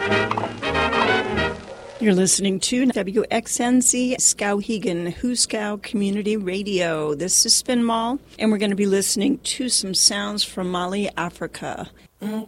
You're listening to WXNZ Skowhegan, Huskow Community Radio. This is Spin Mall, and we're going to be listening to some sounds from Mali, Africa.